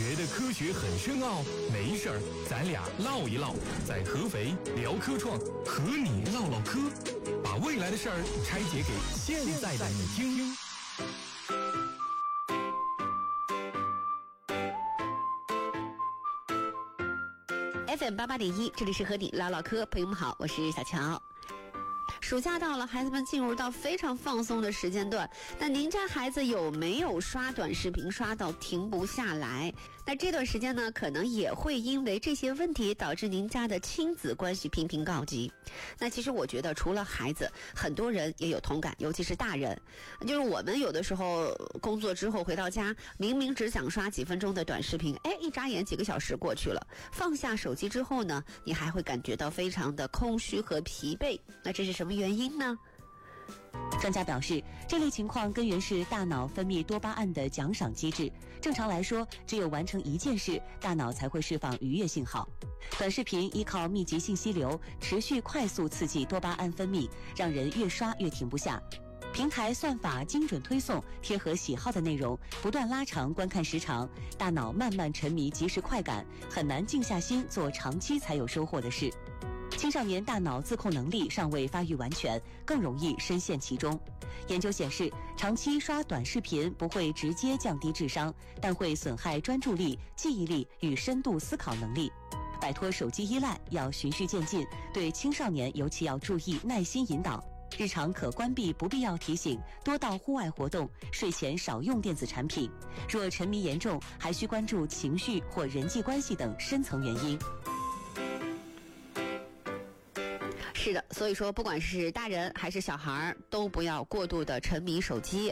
觉得科学很深奥？没事儿，咱俩唠一唠，在合肥聊科创，和你唠唠嗑，把未来的事儿拆解给现在的你听。 FM 88.1，这里是和你唠唠嗑，朋友们好，我是小乔。暑假到了，孩子们进入到非常放松的时间段。那您家孩子有没有刷短视频刷到停不下来？那这段时间呢，可能也会因为这些问题导致您家的亲子关系频频告急。那其实我觉得，除了孩子，很多人也有同感，尤其是大人。就是我们有的时候工作之后回到家，明明只想刷几分钟的短视频，一眨眼几个小时过去了。放下手机之后呢，你还会感觉到非常的空虚和疲惫。那这是什么原因呢？ 专家表示，这类情况根源是大脑分泌多巴胺的奖赏机制。正常来说，只有完成一件事，大脑才会释放愉悦信号。短视频依靠密集信息流，持续快速刺激多巴胺分泌，让人越刷越停不下。平台算法精准推送贴合喜好的内容，不断拉长观看时长，大脑慢慢沉迷即时快感，很难静下心做长期才有收获的事。青少年大脑自控能力尚未发育完全，更容易深陷其中。研究显示，长期刷短视频不会直接降低智商，但会损害专注力、记忆力与深度思考能力。摆脱手机依赖要循序渐进，对青少年尤其要注意耐心引导。日常可关闭不必要提醒，多到户外活动，睡前少用电子产品。若沉迷严重，还需关注情绪或人际关系等深层原因。 是的，所以说不管是大人还是小孩，都不要过度的沉迷手机。